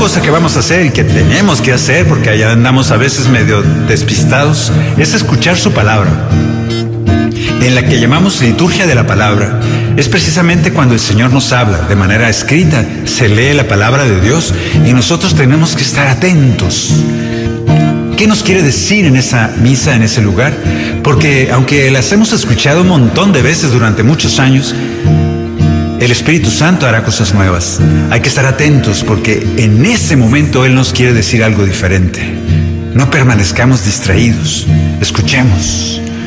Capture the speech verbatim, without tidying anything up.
cosa que vamos a hacer y que tenemos que hacer, porque allá andamos a veces medio despistados, es escuchar su palabra. En la que llamamos liturgia de la palabra, es precisamente cuando el Señor nos habla de manera escrita, se lee la palabra de Dios y nosotros tenemos que estar atentos. ¿Qué nos quiere decir en esa misa, en ese lugar? Porque aunque las hemos escuchado un montón de veces durante muchos años, el Espíritu Santo hará cosas nuevas. Hay que estar atentos porque en ese momento Él nos quiere decir algo diferente. No permanezcamos distraídos. Escuchemos.